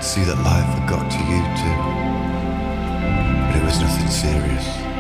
could see that life had got to you too. But it was nothing serious.